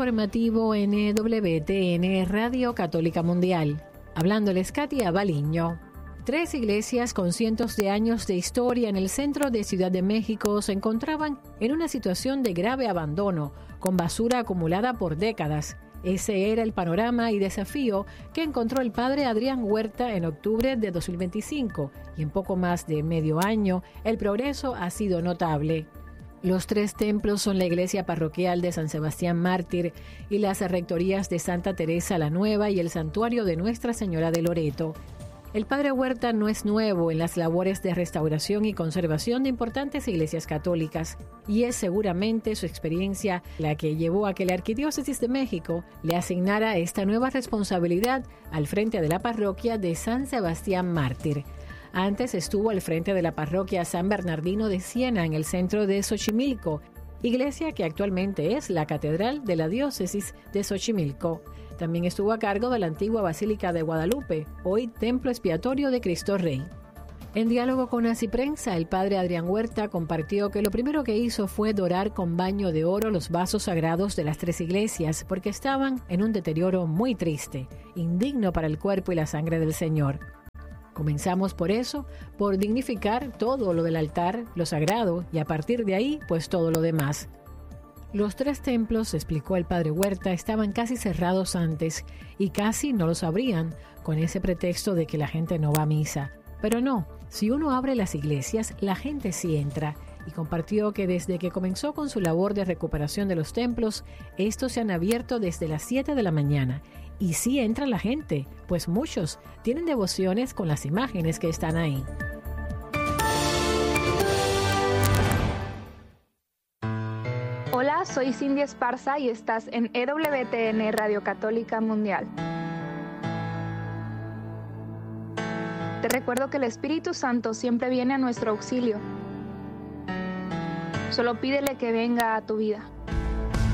informativo NWTN Radio Católica Mundial. Hablándoles Katia Baliño. 3 iglesias con cientos de años de historia en el centro de Ciudad de México se encontraban en una situación de grave abandono, con basura acumulada por décadas. Ese era el panorama y desafío que encontró el padre Adrián Huerta en octubre de 2025, y en poco más de medio año el progreso ha sido notable. Los 3 templos son la iglesia parroquial de San Sebastián Mártir y las rectorías de Santa Teresa la Nueva y el santuario de Nuestra Señora de Loreto. El padre Huerta no es nuevo en las labores de restauración y conservación de importantes iglesias católicas, y es seguramente su experiencia la que llevó a que la Arquidiócesis de México le asignara esta nueva responsabilidad al frente de la parroquia de San Sebastián Mártir. Antes estuvo al frente de la parroquia San Bernardino de Siena en el centro de Xochimilco, iglesia que actualmente es la catedral de la diócesis de Xochimilco. También estuvo a cargo de la antigua Basílica de Guadalupe, hoy Templo Expiatorio de Cristo Rey. En diálogo con Así Prensa, el padre Adrián Huerta compartió que lo primero que hizo fue dorar con baño de oro los vasos sagrados de las 3 iglesias porque estaban en un deterioro muy triste, indigno para el cuerpo y la sangre del Señor. Comenzamos por eso, por dignificar todo lo del altar, lo sagrado, y a partir de ahí, pues todo lo demás. Los 3 templos, explicó el padre Huerta, estaban casi cerrados antes y casi no los abrían con ese pretexto de que la gente no va a misa. Pero no, si uno abre las iglesias, la gente sí entra, y compartió que desde que comenzó con su labor de recuperación de los templos, estos se han abierto desde las 7 de la mañana. Y sí entra la gente, pues muchos tienen devociones con las imágenes que están ahí. Hola, soy Cindy Esparza y estás en EWTN Radio Católica Mundial. Te recuerdo que el Espíritu Santo siempre viene a nuestro auxilio. Solo pídele que venga a tu vida.